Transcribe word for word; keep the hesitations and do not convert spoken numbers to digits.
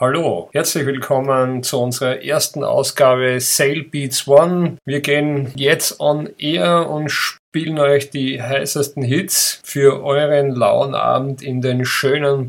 Hallo, herzlich willkommen zu unserer ersten Ausgabe Sale Beats One. Wir gehen jetzt on air und spielen euch die heißesten Hits für euren lauen Abend in den schönen